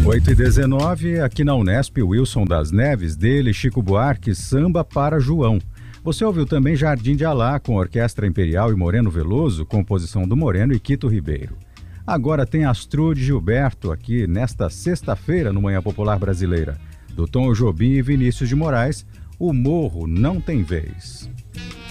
8h19, aqui na Unesp, Wilson das Neves, dele, Chico Buarque, Samba para João. Você ouviu também Jardim de Alá, com Orquestra Imperial e Moreno Veloso, composição do Moreno e Quito Ribeiro. Agora tem Astrude Gilberto aqui nesta sexta-feira no Manhã Popular Brasileira. Do Tom Jobim e Vinícius de Moraes, O Morro Não Tem Vez.